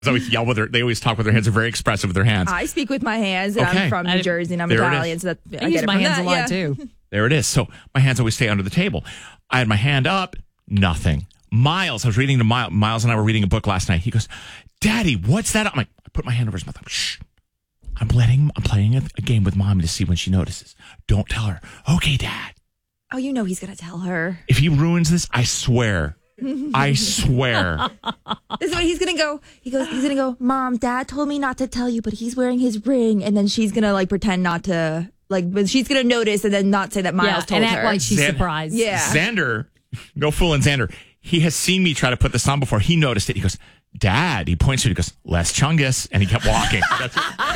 They always yell with they always talk with their hands. They're very expressive with their hands. I speak with my hands. And I'm from New Jersey and I'm Italian, so I use my hands a lot too. There it is. So my hands always stay under the table. I had my hand up, nothing. Miles, I was reading to Miles and I were reading a book last night. He goes, "Daddy, what's that?" I'm like, I put my hand over his mouth. I'm, shh. I'm playing a game with Mommy to see when she notices. Don't tell her. Okay, Dad. Oh, you know he's gonna tell her. If he ruins this, I swear. I swear. This is what he's gonna go. He's gonna go, Mom, Dad told me not to tell you, but he's wearing his ring, and then she's gonna like pretend not to, like, but she's gonna notice and then not say that Miles told and act her. like she's surprised. Yeah. Xander, no fooling Xander. He has seen me try to put this on before. He noticed it. He goes, Dad. He points to it. He goes, less chungus, and he kept walking. That's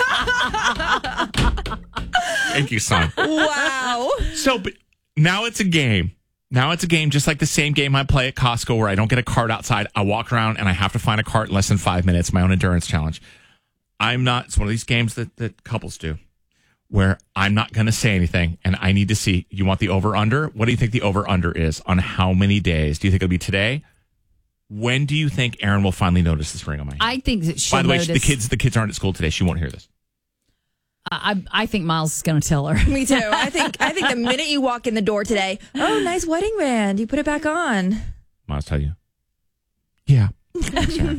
it. Thank you, son. Wow. So, but now it's a game. Now it's a game just like the same game I play at Costco where I don't get a cart outside. I walk around and I have to find a cart in less than 5 minutes. My own endurance challenge. It's one of these games that couples do where I'm not going to say anything and I need to see. You want the over-under? What do you think the over-under is on how many days? Do you think it'll be today? When do you think Erin will finally notice this ring on my hand? I think that she'll By the way, notice. the kids aren't at school today. She won't hear this. I think Miles is going to tell her. Me too. I think the minute you walk in the door today, oh, nice wedding band. You put it back on. Miles tell you. Yeah. Thanks, Erin.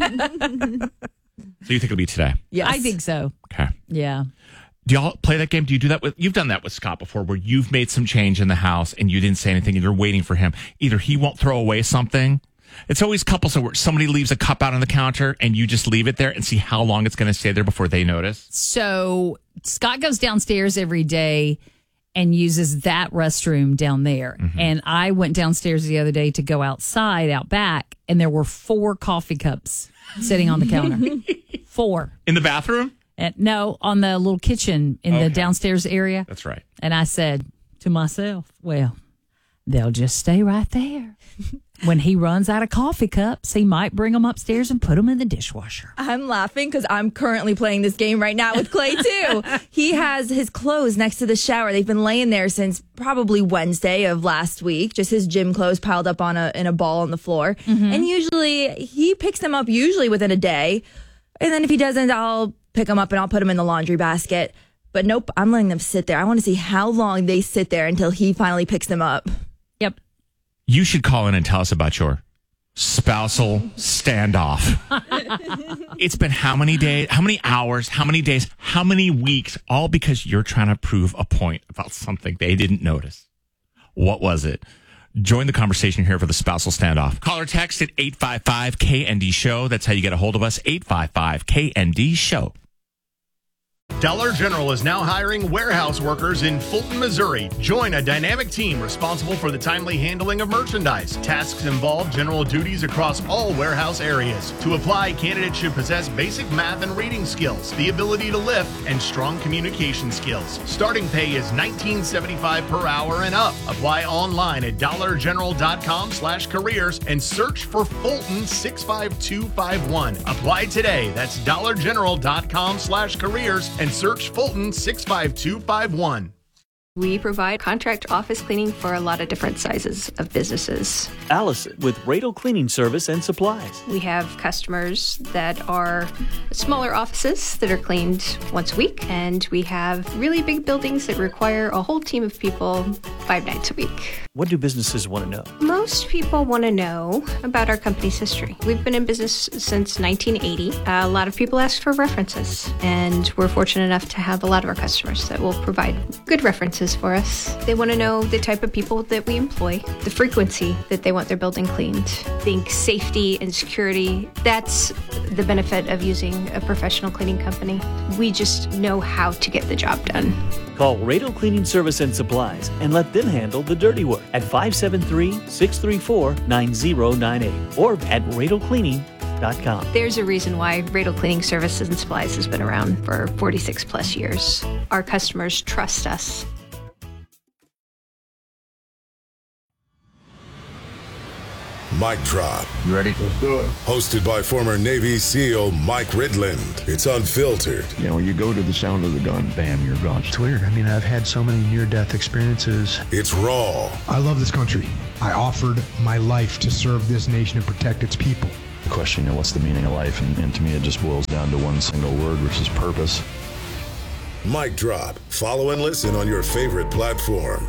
So you think it'll be today? Yes. I think so. Okay. Yeah. Do y'all play that game? Do you do that you've done that with Scott before where you've made some change in the house and you didn't say anything and you're waiting for him. Either he won't throw away something. It's always couples where somebody leaves a cup out on the counter and you just leave it there and see how long it's going to stay there before they notice. So Scott goes downstairs every day and uses that restroom down there. Mm-hmm. And I went downstairs the other day to go outside, out back, and there were 4 coffee cups sitting on the counter. 4. In the bathroom? No, on the little kitchen in the downstairs area. That's right. And I said to myself, well, they'll just stay right there. When he runs out of coffee cups, he might bring them upstairs and put them in the dishwasher. I'm laughing because I'm currently playing this game right now with Clay, too. He has his clothes next to the shower. They've been laying there since probably Wednesday of last week, just his gym clothes piled up in a ball on the floor. Mm-hmm. And usually he picks them up within a day. And then if he doesn't, I'll pick them up and I'll put them in the laundry basket. But nope, I'm letting them sit there. I want to see how long they sit there until he finally picks them up. Yep. You should call in and tell us about your spousal standoff. It's been how many days, how many hours, how many days, how many weeks, all because you're trying to prove a point about something they didn't notice. What was it? Join the conversation here for the spousal standoff. Call or text at 855-KND-SHOW. That's how you get a hold of us, 855-KND-SHOW. Dollar General is now hiring warehouse workers in Fulton, Missouri. Join a dynamic team responsible for the timely handling of merchandise. Tasks involve general duties across all warehouse areas. To apply, candidates should possess basic math and reading skills, the ability to lift, and strong communication skills. Starting pay is $19.75 per hour and up. Apply online at dollargeneral.com/careers and search for Fulton 65251. Apply today. That's dollargeneral.com/careers and search Fulton 65251. We provide contract office cleaning for a lot of different sizes of businesses. Allison with Radel Cleaning Service and Supplies. We have customers that are smaller offices that are cleaned once a week, and we have really big buildings that require a whole team of people 5 nights a week. What do businesses want to know? Most people want to know about our company's history. We've been in business since 1980. A lot of people ask for references, and we're fortunate enough to have a lot of our customers that will provide good references for us. They want to know the type of people that we employ, the frequency that they want their building cleaned. Think safety and security. That's the benefit of using a professional cleaning company. We just know how to get the job done. Call Radel Cleaning Service and Supplies and let them handle the dirty work at 573-634-9098 or at radelcleaning.com. There's a reason why Radel Cleaning Services and Supplies has been around for 46 plus years. Our customers trust us. Mic Drop. You ready? Let's do it. Hosted by former Navy SEAL Mike Ridland. It's unfiltered. You know, you go to the sound of the gun, bam, you're gone. It's weird. I mean, I've had so many near-death experiences. It's raw. I love this country. I offered my life to serve this nation and protect its people. The question, what's the meaning of life? And to me, it just boils down to one single word, which is purpose. Mic Drop. Follow and listen on your favorite platform.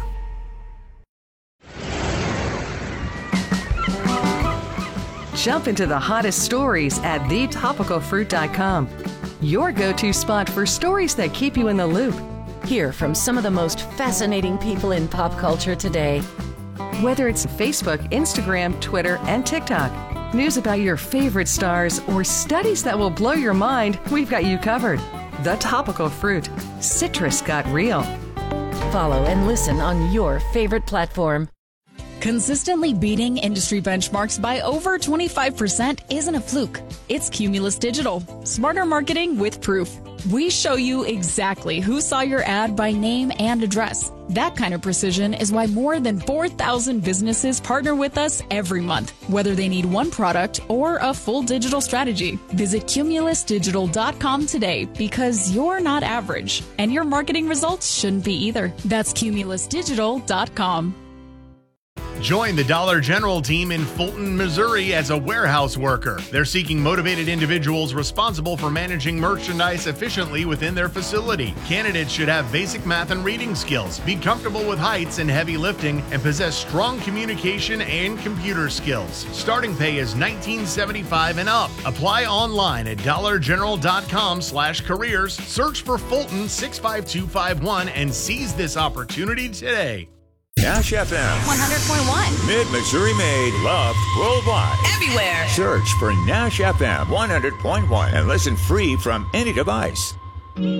Jump into the hottest stories at thetopicalfruit.com. Your go-to spot for stories that keep you in the loop. Hear from some of the most fascinating people in pop culture today. Whether it's Facebook, Instagram, Twitter, and TikTok, news about your favorite stars, or studies that will blow your mind, we've got you covered. The Topical Fruit. Citrus got real. Follow and listen on your favorite platform. Consistently beating industry benchmarks by over 25% isn't a fluke. It's Cumulus Digital. Smarter marketing with proof. We show you exactly who saw your ad by name and address. That kind of precision is why more than 4,000 businesses partner with us every month, whether they need one product or a full digital strategy. Visit cumulusdigital.com today because you're not average, and your marketing results shouldn't be either. That's cumulusdigital.com. Join the Dollar General team in Fulton, Missouri as a warehouse worker. They're seeking motivated individuals responsible for managing merchandise efficiently within their facility. Candidates should have basic math and reading skills, be comfortable with heights and heavy lifting, and possess strong communication and computer skills. Starting pay is $19.75 and up. Apply online at dollargeneral.com/careers. Search for Fulton 65251 and seize this opportunity today. Nash FM 100.1. Mid-Missouri made, loved worldwide. Everywhere. Search for Nash FM 100.1 and listen free from any device.